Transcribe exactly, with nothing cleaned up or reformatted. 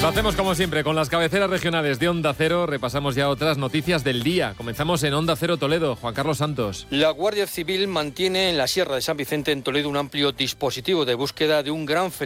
Lo hacemos como siempre con las cabeceras regionales de Onda Cero. Repasamos ya otras noticias del día. Comenzamos en Onda Cero Toledo. Juan Carlos Santos. La Guardia Civil mantiene en la Sierra de San Vicente, en Toledo, un amplio dispositivo de búsqueda de un gran